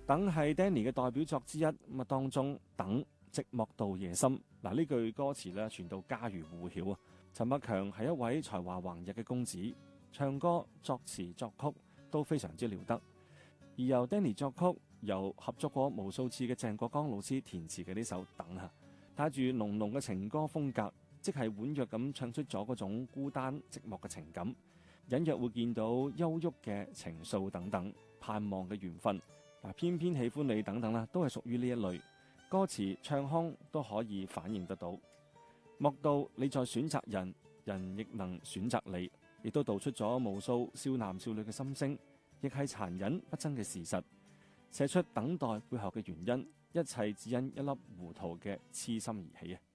等係 Danny 嘅代表作之一，咁啊當中等寂寞到夜深，嗱呢句歌詞咧傳到家喻戶曉啊！陳百強係一位才華橫溢嘅公子，唱歌、作詞、作曲都非常之了得。而由 Danny 作曲，由合作過無數次嘅鄭國江老師填詞嘅呢首《等》啊，帶住濃濃嘅情歌風格，即係婉約咁唱出咗嗰種孤單寂寞嘅情感，隱約會見到憂鬱嘅情愫等等，盼望嘅緣分。嗱，偏偏喜歡你等等啦，都係屬於呢一類歌詞唱腔都可以反映得到。莫道你在選擇人，人亦能選擇你，亦都道出咗無數少男少女嘅心聲，亦係殘忍不爭嘅事實，寫出等待背後嘅原因，一切只因一粒糊塗嘅痴心而起啊！